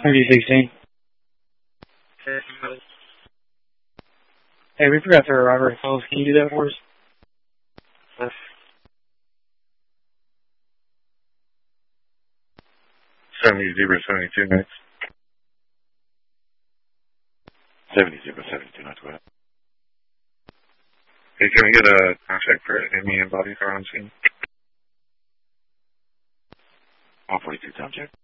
3016. Hey, we forgot to robbery calls. Can you do that for us? 70-072 next. 70-072, not too bad. Hey, can we get a contact for enemy and body car on scene? 142 time check.